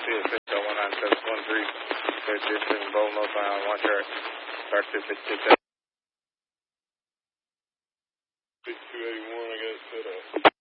CSH 19713, clear distance, Bowl northbound, 1 track, start 666. 6281, I got it set up.